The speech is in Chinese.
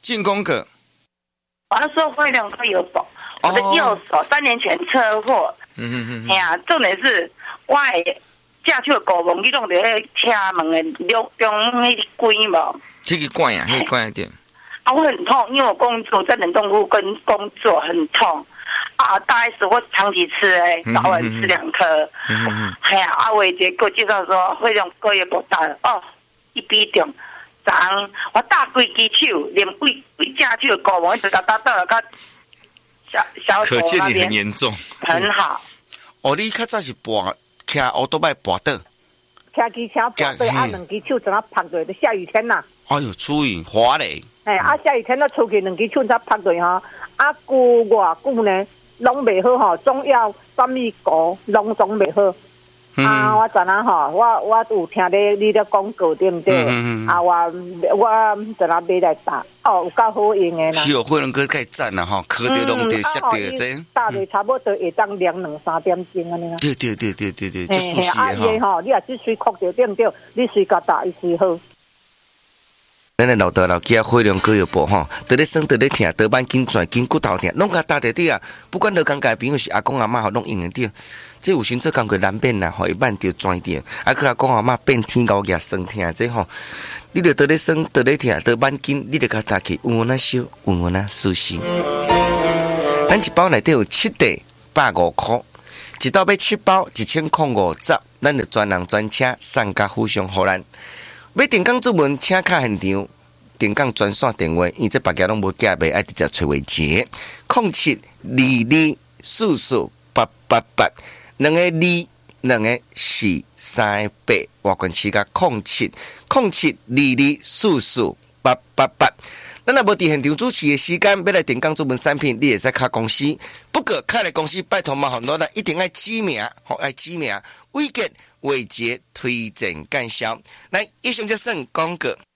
进攻个。 我那时候会两颗有手，我的右手3年前车祸。哎呀，重点是我驾去狗笼，你弄在那车门的中那关无？ 这个关呀，那个关一点。 啊，我很痛，因为我工作在冷冻库跟工作很痛。啊，大 S 我长期吃早晚吃2颗。哎呀，啊，伟杰给我介绍说会用个月不大哦，一比重。长我打规支手，连规架手狗笼一直打到小可见你很严重。 很好。 哦，你较早是骑奥多麦跋倒， 骑机车跋倒，啊，两只手怎啊拍落？就下雨天呐。 哎呦，注意滑嘞！ 啊，下雨天都出去两只手才拍落吼，啊，偌久呢，拢袂好吼，总要什么膏，拢总袂好。啊，我昨仔吼，我有听你咧广告对毋对？啊，我昨仔买来打，哦，有够好用的啦。 是哦，慧伦哥介赞啦吼，磕着拢得摔着这。 打咧差不多会当量2-3点钟安尼啦。 对，就舒适的吼。你也是随哭着对毋对？你随甲打伊随好。 咱的老豆老囝慧伦哥有无吼？得咧生得咧疼，得板筋转筋骨头疼，拢甲打在底啊！不管落工家朋友是阿公阿嬷吼，拢用得着。这有时做工课难免啦，吼，一慢着转着，啊，佮阿公阿嬷变天高牙酸疼，这吼，你着得咧生得咧疼，得板筋，你着甲打起，稳稳啊烧，稳稳啊舒适。咱一包内底有7袋，150块，一道买7包，1050，咱着专人专车送甲府上互咱。要电工出门，请卡现场，电工专线电话，因这别家拢无寄卖，爱直接找伟杰，0722448888，2个2，2个4，3个8，外关时间0722448888。咱若无伫现场主持的时间，要来电工出门产品，你会使卡公司。不过卡来公司，拜托麻烦咱一定要指名，爱指名，伟杰。伟杰推荐介绍，来，以上就算广告。